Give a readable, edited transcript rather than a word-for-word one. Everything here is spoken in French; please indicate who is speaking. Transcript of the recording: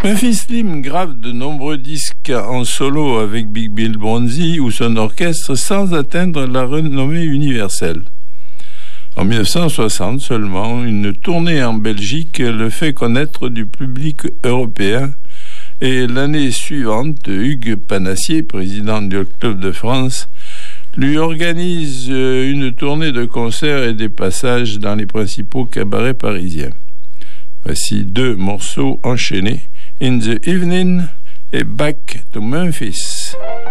Speaker 1: Memphis Slim grave de nombreux disques en solo avec Big Bill Bronzy ou son orchestre sans atteindre la renommée universelle. En 1960 seulement, une tournée en Belgique le fait connaître du public européen et l'année suivante, Hugues Panassier, président du Club de France, lui organise une tournée de concerts et des passages dans les principaux cabarets parisiens. Voici deux morceaux enchaînés, In the Evening et Back to Memphis.